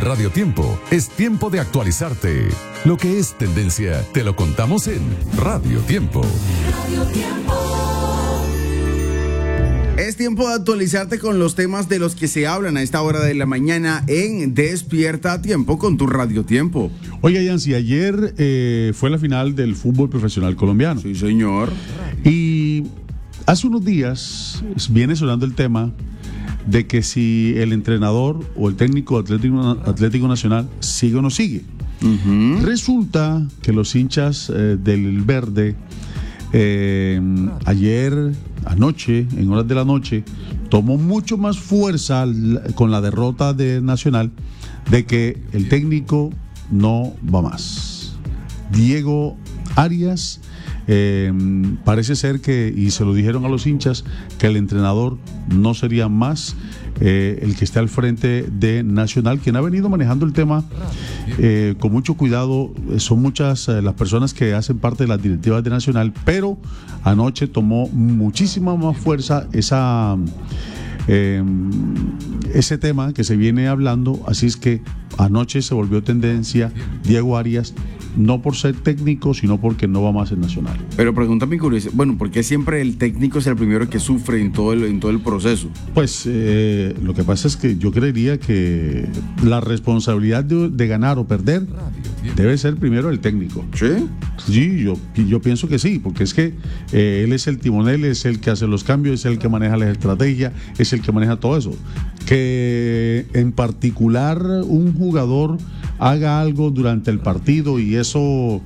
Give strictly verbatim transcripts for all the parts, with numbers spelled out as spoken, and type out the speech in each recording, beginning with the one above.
Radio Tiempo, es tiempo de actualizarte. Lo que es tendencia, te lo contamos en Radio Tiempo. Radio Tiempo. Es tiempo de actualizarte con los temas de los que se hablan a esta hora de la mañana en Despierta a Tiempo con tu Radio Tiempo. Oiga, Yancy, ayer eh, fue la final del fútbol profesional colombiano. Sí, señor. Y hace unos días viene sonando el tema de que si el entrenador o el técnico Atlético, Atlético Nacional sigue o no sigue. Uh-huh. Resulta que los hinchas eh, del Verde eh, ayer, anoche, en horas de la noche, tomó mucho más fuerza con la derrota de Nacional de que el técnico no va más. Diego Arias Eh, parece ser que, y se lo dijeron a los hinchas, que el entrenador no sería más eh, el que esté al frente de Nacional, quien ha venido manejando el tema eh, con mucho cuidado. Son muchas eh, las personas que hacen parte de las directivas de Nacional, pero anoche tomó muchísima más fuerza esa eh, ese tema que se viene hablando, así es que anoche se volvió tendencia Diego Arias, no por ser técnico, sino porque no va más en Nacional. Pero pregunta mi curiosidad, bueno, ¿por qué siempre el técnico es el primero que sufre en todo el, en todo el proceso? Pues eh, lo que pasa es que yo creería que la responsabilidad de, de ganar o perder debe ser primero el técnico. ¿Sí? Sí, yo, yo pienso que sí, porque es que eh, él es el timonel, es el que hace los cambios, es el que maneja la estrategia, es el que maneja todo eso. Que en particular un jugador haga algo durante el partido y eso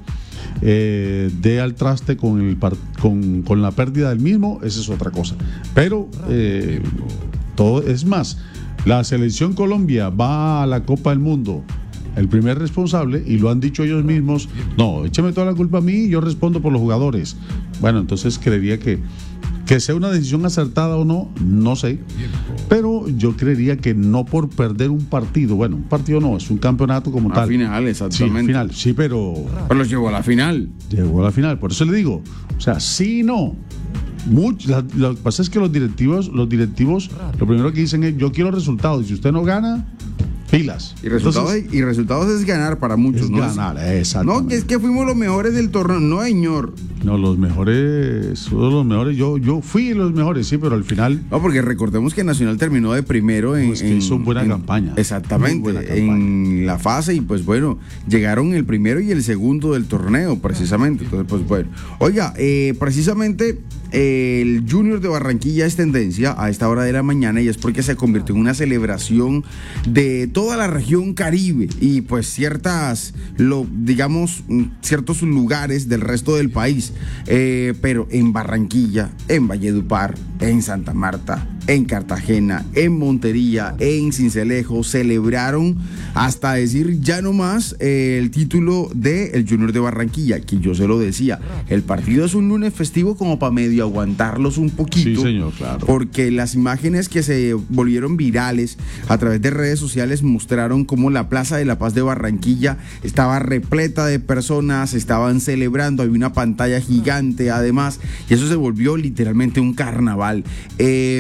eh, dé al traste con, el par- con, con la pérdida del mismo, esa es otra cosa. Pero eh, todo es más, la selección Colombia va a la Copa del Mundo, el primer responsable, y lo han dicho ellos mismos, no, écheme toda la culpa a mí, yo respondo por los jugadores. Bueno, entonces creería que que sea una decisión acertada o no, no sé, pero yo creería que no por perder un partido, bueno, un partido no, es un campeonato como a tal. A final, exactamente. Sí, final, sí, pero... Pero los llevó a la final. Llegó a la final, por eso le digo, o sea, sí y no. Mucho, la, lo que pasa es que los directivos, los directivos, lo primero que dicen es, yo quiero resultados, y si usted no gana, pilas. Y resultados, Entonces, y resultados es ganar para muchos, es ¿no? ganar, exactamente. No, que es que fuimos los mejores del torneo, no, señor. No, los mejores, todos los mejores, yo, yo fui los mejores, sí, pero al final... No, porque recordemos que Nacional terminó de primero en... Pues que en, hizo buena en, campaña. Exactamente, buena campaña. En la fase, y pues bueno, llegaron el primero y el segundo del torneo, precisamente. Entonces, pues bueno. Oiga, eh, precisamente eh, el Junior de Barranquilla es tendencia a esta hora de la mañana, y es porque se convirtió en una celebración de toda la región Caribe y pues ciertas, lo, digamos, ciertos lugares del resto del país. Eh, pero en Barranquilla, en Valledupar, en Santa Marta, en Cartagena, en Montería, en Sincelejo, celebraron hasta decir ya no más eh, el título del Junior de Barranquilla, que yo se lo decía, el partido es un lunes festivo como para medio aguantarlos un poquito. Sí, señor, claro. Porque las imágenes que se volvieron virales a través de redes sociales mostraron cómo la Plaza de la Paz de Barranquilla estaba repleta de personas, estaban celebrando, había una pantalla gigante además, y eso se volvió literalmente un carnaval. Eh,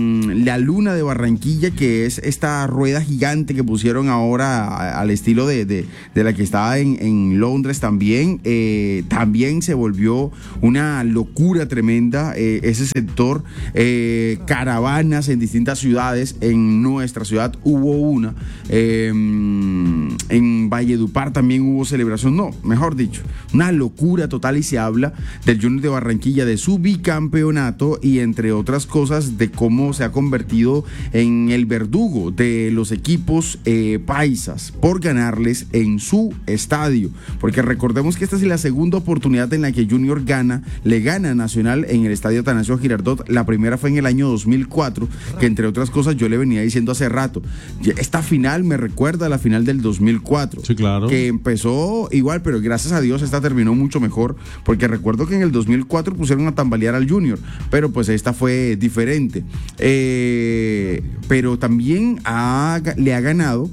la Luna de Barranquilla, que es esta rueda gigante que pusieron ahora a, al estilo de, de, de la que estaba en, en Londres también, eh, también se volvió una locura tremenda eh, ese sector. Eh, caravanas en distintas ciudades, en nuestra ciudad hubo una, eh, en Valledupar también hubo celebración, no, mejor dicho, una locura total, y se habla del Junior de Barranquilla, de su bicampeonato y entre otras cosas de cómo se ha convertido en el verdugo de los equipos eh, paisas por ganarles en su estadio, porque recordemos que esta es la segunda oportunidad en la que Junior gana, le gana a Nacional en el estadio Atanasio Girardot. La primera fue en el año dos mil cuatro, que entre otras cosas yo le venía diciendo hace rato, esta final me recuerda a la final del dos mil cuatro, cuatro. Sí, claro. Que empezó igual, pero gracias a Dios esta terminó mucho mejor, porque recuerdo que en el dos mil cuatro pusieron a tambalear al Junior, pero pues esta fue diferente. Eh, pero también ha, le ha ganado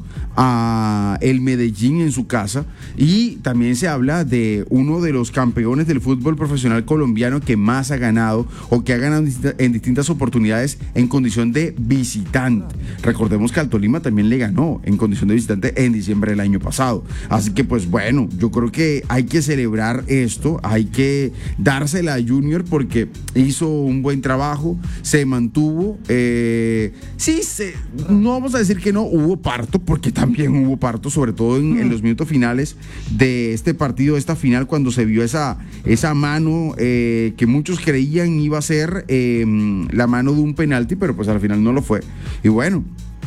a el Medellín en su casa, y también se habla de uno de los campeones del fútbol profesional colombiano que más ha ganado, o que ha ganado en distintas, en distintas oportunidades en condición de visitante. Recordemos que al Tolima también le ganó en condición de visitante en diciembre del año pasado. Así que pues bueno, yo creo que hay que celebrar esto, hay que dársela a Junior porque hizo un buen trabajo, se mantuvo, eh, sí, se, no vamos a decir que no, hubo parto, porque también También hubo parto, sobre todo en, en los minutos finales de este partido, de esta final, cuando se vio esa, esa mano eh, que muchos creían iba a ser eh, la mano de un penalti, pero pues al final no lo fue. Y bueno,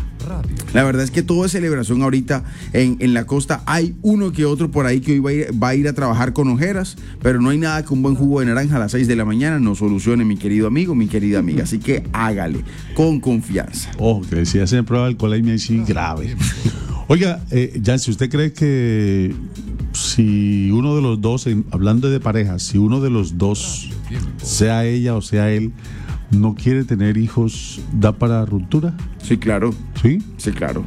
la verdad es que todo es celebración ahorita en, en la costa. Hay uno que otro por ahí que hoy va a, ir, va a ir a trabajar con ojeras, pero no hay nada que un buen jugo de naranja a las seis de la mañana no solucione, mi querido amigo, mi querida amiga. Así que hágale con confianza. Ojo, que si hacen prueba de alcoholemia es sí grave. Oiga, eh, Jan, si usted cree que si uno de los dos, en, hablando de pareja, si uno de los dos, sea ella o sea él, no quiere tener hijos, ¿da para ruptura? Sí, claro. ¿Sí? Sí, claro.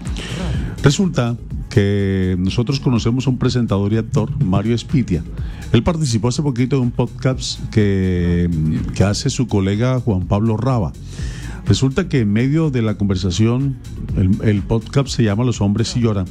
Resulta que nosotros conocemos a un presentador y actor, Mario Espitia. Él participó hace poquito de un podcast que, que hace su colega Juan Pablo Raba. Resulta que en medio de la conversación, el, el podcast se llama Los hombres sí lloran.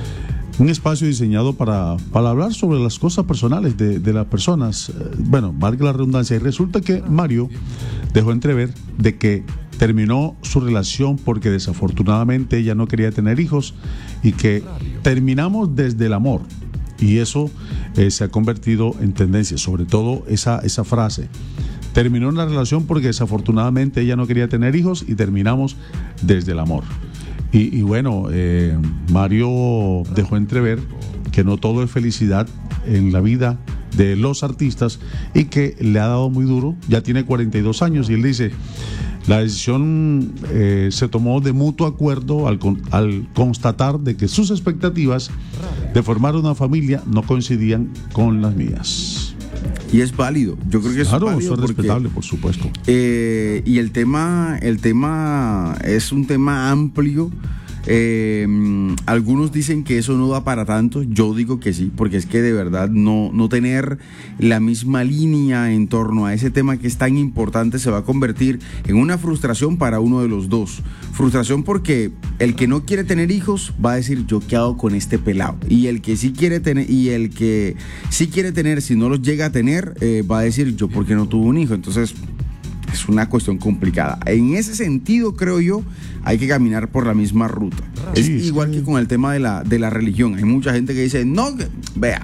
Un espacio diseñado para, para hablar sobre las cosas personales de, de las personas. Bueno, valga la redundancia. Y resulta que Mario dejó entrever de que terminó su relación porque desafortunadamente ella no quería tener hijos, y que terminamos desde el amor. Y eso eh, se ha convertido en tendencia, sobre todo esa, esa frase. Terminó una relación porque desafortunadamente ella no quería tener hijos y terminamos desde el amor. Y, y bueno, eh, Mario dejó entrever que no todo es felicidad en la vida de los artistas y que le ha dado muy duro. Ya tiene cuarenta y dos años y él dice, la decisión eh, se tomó de mutuo acuerdo al, al constatar de que sus expectativas de formar una familia no coincidían con las mías. Y es válido, yo creo que claro, es válido. Claro, es respetable, por supuesto. Eh, y el tema, el tema es un tema amplio. Eh, algunos dicen que eso no da para tanto, yo digo que sí, porque es que de verdad no, no tener la misma línea en torno a ese tema que es tan importante se va a convertir en una frustración para uno de los dos. Frustración porque el que no quiere tener hijos va a decir, yo qué hago con este pelado, y el que sí quiere tener, y el que sí quiere tener, si no los llega a tener, eh, va a decir, yo por qué no tuve un hijo. Entonces es una cuestión complicada. En ese sentido, creo yo, hay que caminar por la misma ruta. Sí, es igual sí. que con el tema de la, de la religión. Hay mucha gente que dice, no, vea,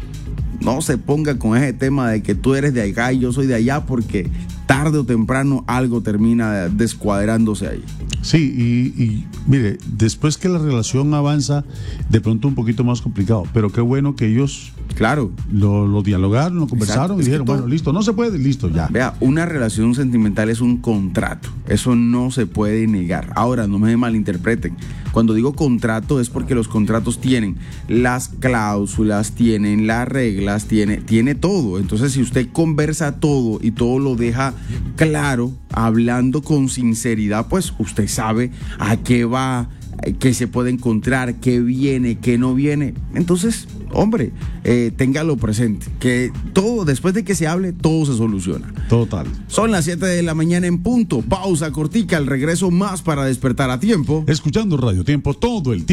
no se ponga con ese tema de que tú eres de acá y yo soy de allá, porque tarde o temprano algo termina descuadrándose ahí. Sí, y, y mire, después que la relación avanza, de pronto un poquito más complicado, pero qué bueno que ellos claro lo, lo dialogaron, lo conversaron. Exacto. Y dijeron, todo, bueno, listo, no se puede, listo, ya. Vea, una relación sentimental es un contrato, eso no se puede negar. Ahora, no me malinterpreten, cuando digo contrato es porque los contratos tienen las cláusulas, tienen las reglas, tiene, tiene todo. Entonces, si usted conversa todo y todo lo deja claro, hablando con sinceridad, pues usted sabe a qué va, qué se puede encontrar, qué viene, qué no viene. Entonces, hombre, eh, téngalo presente, que todo, después de que se hable, todo se soluciona. Total. Son las siete de la mañana en punto. Pausa cortica, al regreso más para despertar a tiempo. Escuchando Radio Tiempo todo el tiempo.